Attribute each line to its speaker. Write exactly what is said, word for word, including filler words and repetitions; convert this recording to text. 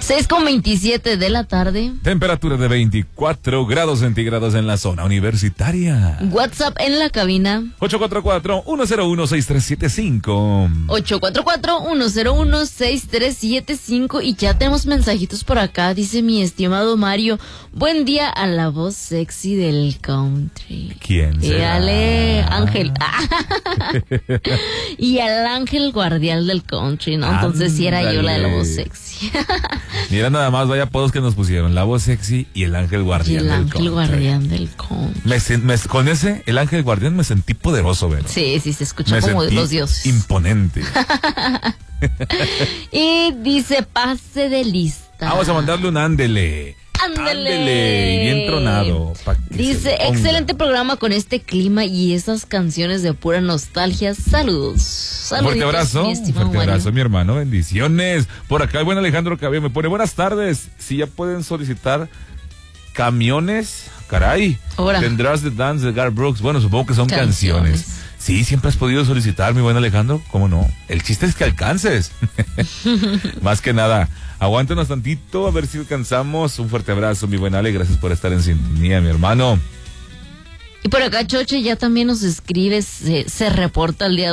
Speaker 1: seis con veintisiete de la tarde.
Speaker 2: Temperatura de veinticuatro grados centígrados en la zona universitaria.
Speaker 1: WhatsApp en la cabina.
Speaker 2: ocho cuatro cuatro, uno cero uno, seis tres siete cinco.
Speaker 1: ocho cuatro cuatro, uno cero uno, seis tres siete cinco. Y ya tenemos mensajitos por acá. Dice mi estimado Mario: buen día a la voz sexy del country.
Speaker 2: ¿Quién será?
Speaker 1: Y Ale Ángel. Y al ángel guardián del country, ¿no? Entonces sí era yo la de la voz sexy.
Speaker 2: Mira nada más, vaya apodos que nos pusieron: la voz sexy y el ángel guardián
Speaker 1: y el
Speaker 2: del
Speaker 1: ángel
Speaker 2: country.
Speaker 1: guardián del country.
Speaker 2: Me, me, con ese, el ángel guardián, me sentí poderoso, ¿verdad?
Speaker 1: Sí, sí, se escucha
Speaker 2: me
Speaker 1: como
Speaker 2: sentí
Speaker 1: los dioses.
Speaker 2: Imponente.
Speaker 1: Y dice: pase de lista.
Speaker 2: Vamos a mandarle un ándele.
Speaker 1: Ándele.
Speaker 2: Ándele, y bien tronado.
Speaker 1: Dice: excelente programa con este clima y esas canciones de pura nostalgia. Saludos. Saludos.
Speaker 2: Un fuerte abrazo, un fuerte abrazo, mi hermano. Bendiciones. Por acá el buen Alejandro Cabello me pone: buenas tardes. Si ya pueden solicitar camiones, caray. Ahora. Tendrás The Dance de Garth Brooks. Bueno, supongo que son canciones. canciones. Sí, siempre has podido solicitar, mi buen Alejandro. ¿Cómo no? El chiste es que alcances. Más que nada, aguántanos tantito a ver si alcanzamos. Un fuerte abrazo, mi buen Ale. Gracias por estar en sintonía, mi hermano.
Speaker 1: Y por acá Choche ya también nos escribe, se, se reporta el día